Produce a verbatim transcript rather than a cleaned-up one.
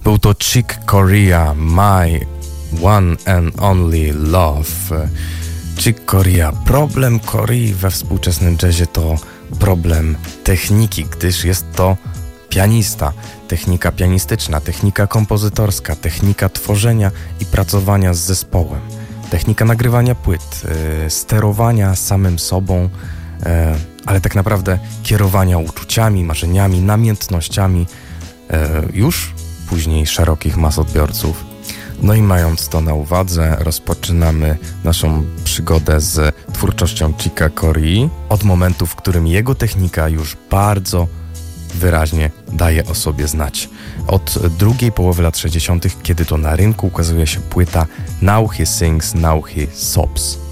Był to Chick Corea, My One and Only Love. Chick Corea. Problem Corei we współczesnym jazzie to problem techniki, gdyż jest to pianista. Technika pianistyczna, technika kompozytorska, technika tworzenia i pracowania z zespołem. Technika nagrywania płyt, yy, sterowania samym sobą, yy, ale tak naprawdę kierowania uczuciami, marzeniami, namiętnościami yy, już później szerokich mas odbiorców. No i mając to na uwadze, rozpoczynamy naszą przygodę z twórczością Chicka Corea od momentu, w którym jego technika już bardzo wyraźnie daje o sobie znać. Od drugiej połowy lat sześćdziesiątych, kiedy to na rynku ukazuje się płyta Now He Sings, Now He Sobs.